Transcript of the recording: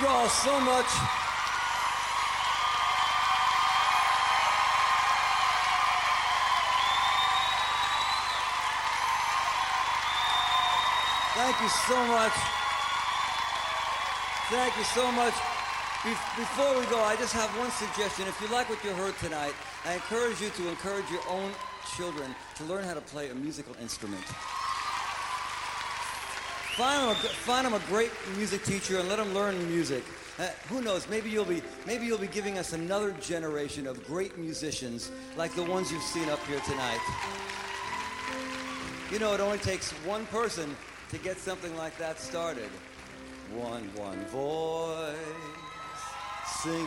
you all so much. Thank you so much. Thank you so much. Before we go, I just have one suggestion. If you like what you heard tonight, I encourage you to encourage your own children to learn how to play a musical instrument. Find them a great music teacher and let them learn music. Who knows? Maybe you'll be giving us another generation of great musicians like the ones you've seen up here tonight. You know, it only takes one person to get something like that started. One voice sing.